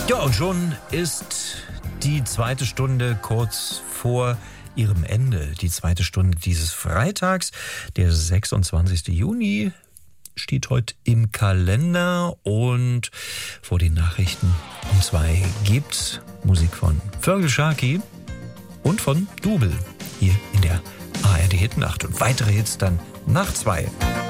Ja, und schon ist die zweite Stunde kurz vor ihrem Ende. Die zweite Stunde dieses Freitags, der 26. Juni, steht heute im Kalender. Und vor den Nachrichten um 2 gibt's Musik von Feargal Sharkey und von Dubel hier in der ARD Hitnacht. Und weitere Hits dann nach 2.